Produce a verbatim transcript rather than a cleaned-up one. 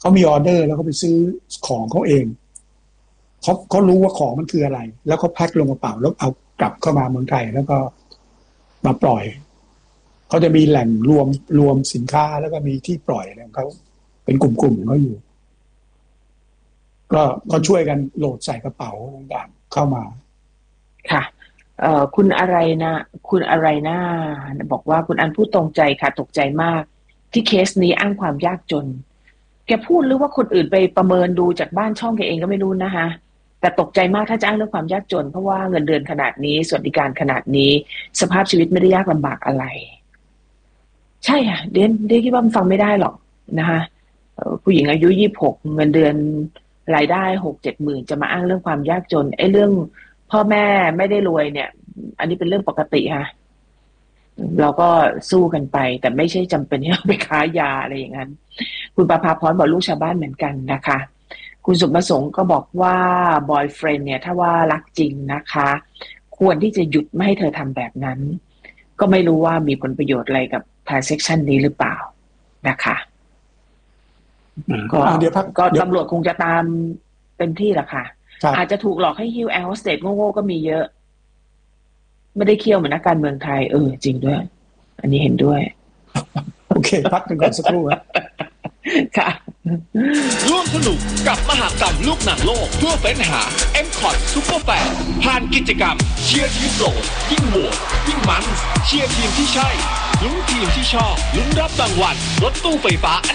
เขามีออเดอร์แล้วเขาไปซื้อของเขาเองเขาเขารู้ว่าของมันคืออะไรแล้วเขาแพ็คลงกระเป๋าแล้วเอากลับเข้ามาเมืองไทยแล้วก็มาปล่อยเขาจะมีแหล่งรวมรวมสินค้าแล้วก็มีที่ปล่อยอะไรของเขาเป็นกลุ่มๆของเขาอยู่ก็ก็ช่วยกันโหลดใส่กระเป๋าต่างๆเข้ามาค่ะเอ่อคุณอะไรนะคุณอะไรนะบอกว่าคุณอันพูดตรงใจค่ะตกใจมากที่เคสนี้อ้างความยากจนแกพูดหรือว่าคนอื่นไปประเมินดูจากบ้านช่องแกเองก็ไม่รู้นะคะแต่ตกใจมากถ้าจะอ้างเรื่องความยากจนเพราะว่าเงินเดือนขนาดนี้สวัสดิการขนาดนี้สภาพชีวิตไม่ได้ยากลำบากอะไรใช่ค่ะเดนเดนคิดว่ามันฟังไม่ได้หรอกนะคะผู้หญิงอายุยี่สิบหกเงินเดือนรายได้หกเจ็ดหมื่นจะมาอ้างเรื่องความยากจนไอ้เรื่องพ่อแม่ไม่ได้รวยเนี่ยอันนี้เป็นเรื่องปกติค่ะเราก็สู้กันไปแต่ไม่ใช่จำเป็นที่ต้องไปค้ายาอะไรอย่างนั้นคุณประภาพรบอกลูกชาวบ้านเหมือนกันนะคะคุณสุประสงค์ก็บอกว่าบอยเฟรนด์เนี่ยถ้าว่ารักจริงนะคะควรที่จะหยุดไม่ให้เธอทำแบบนั้นก็ไม่รู้ว่ามีผลประโยชน์อะไรกับ transaction นี้หรือเปล่านะคะก็ก็ตำรวจคงจะตามเต็มที่แหละค่ะอาจจะถูกหลอกให้ฮิวแอร์โฮสเตสโง่ๆก็มีเยอะไม่ได้เคี่ยวเหมือนนักการเมืองไทยเออจริงด้วยอันนี้เห็นด้วยโอเคพักกันก่อนสักครู่ค่ะร่วมสนุกกับมหกรรมลูกหนังโลกเพื่อเฟ้นหา เอ็ม คอท Super Fan ผ่านกิจกรรมเชียร์ทีมโปรดยิ่งโหวตยิ่งมันเชียร์ทีมที่ใช่ลุ้นทีมที่ชอบลุ้นรับรางวัลรถตู้ไฟฟ้า